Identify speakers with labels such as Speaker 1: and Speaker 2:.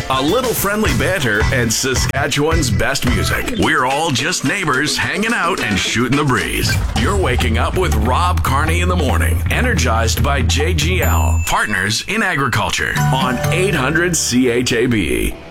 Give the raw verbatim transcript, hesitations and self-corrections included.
Speaker 1: a little friendly banter, and Saskatchewan's best music. We're all just neighbors hanging out and shooting the breeze. You're waking up with Rob Carney in the morning, energized by J G L, Partners in Agriculture, on eight hundred C H A B.